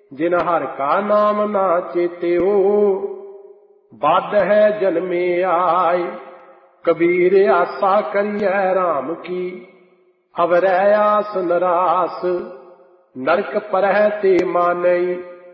जिन हर का नाम ना चेत्यो, बद है जन्मे आए। कबीर आशा करिए राम की, अवरै आस नरास। नरक परह ते मानई,